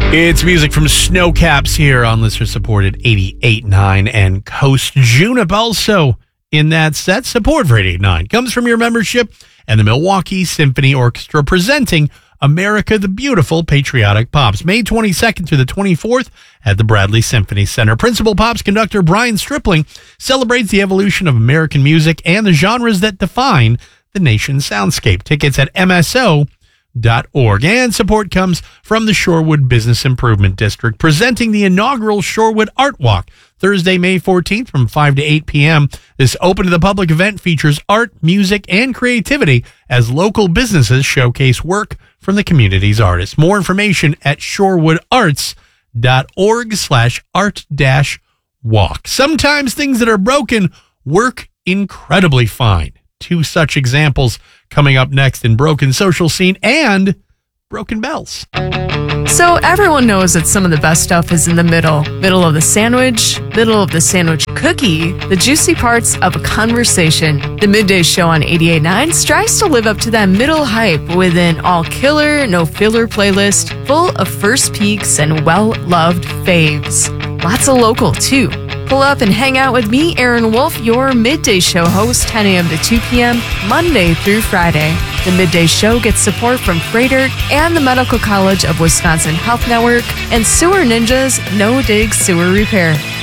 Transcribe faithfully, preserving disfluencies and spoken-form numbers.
It's music from Snowcaps here on listener-supported eighty-eight point nine and Coast. Junip also in that set. Support for eighty-eight point nine comes from your membership and the Milwaukee Symphony Orchestra presenting America the Beautiful Patriotic Pops, May twenty-second through the twenty-fourth at the Bradley Symphony Center. Principal Pops conductor Brian Stripling celebrates the evolution of American music and the genres that define the nation's soundscape. Tickets at M S O dot org. And support comes from the Shorewood Business Improvement District, presenting the inaugural Shorewood Art Walk, Thursday, May fourteenth from five to eight p.m. This open to the public event features art, music, and creativity as local businesses showcase work from the community's artists. More information at shorewood arts dot org slash art dash walk. Sometimes things that are broken work incredibly fine. Two such examples coming up next in Broken Social Scene and Broken Bells. So everyone knows that some of the best stuff is in the middle. Middle of the sandwich, middle of the sandwich cookie, the juicy parts of a conversation. The Midday Show on eighty-eight point nine strives to live up to that middle hype with an all-killer, no-filler playlist full of first peeks and well-loved faves. Lots of local, too. Pull up and hang out with me, Aaron Wolf, your Midday Show host, ten a.m. to two p.m., Monday through Friday. The Midday Show gets support from Freighter and the Medical College of Wisconsin Health Network and Sewer Ninjas No Dig Sewer Repair.